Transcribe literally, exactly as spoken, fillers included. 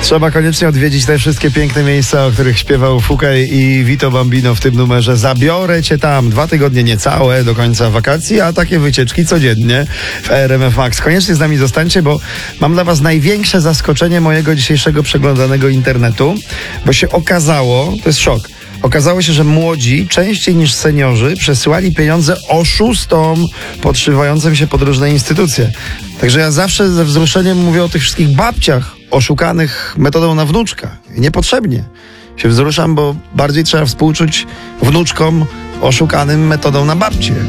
Trzeba koniecznie odwiedzić te wszystkie piękne miejsca, o których śpiewał Fukaj i Vito Bambino w tym numerze. Zabiorę cię tam. Dwa tygodnie niecałe do końca wakacji, a takie wycieczki codziennie w R M F Max. Koniecznie z nami zostańcie, bo mam dla was największe zaskoczenie mojego dzisiejszego przeglądanego internetu, bo się okazało, to jest szok, okazało się, że młodzi częściej niż seniorzy przesyłali pieniądze oszustom podszywającym się pod różne instytucje. Także ja zawsze ze wzruszeniem mówię o tych wszystkich babciach oszukanych metodą na wnuczka. I niepotrzebnie się wzruszam, bo bardziej trzeba współczuć wnuczkom oszukanym metodą na babcie.